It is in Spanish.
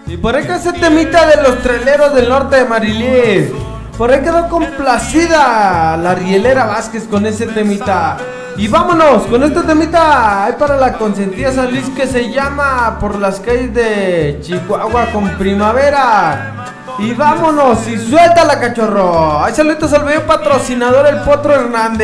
Y por ahí que ese temita de los traileros del norte de Marilí. Por ahí quedó complacida la Rielera Vázquez con ese temita. Y vámonos con este temita. Hay para la consentida San Luis que se llama Por las calles de Chihuahua con primavera. Y vámonos y suéltala, cachorro. Hay saluditos al medio patrocinador, el Potro Hernández.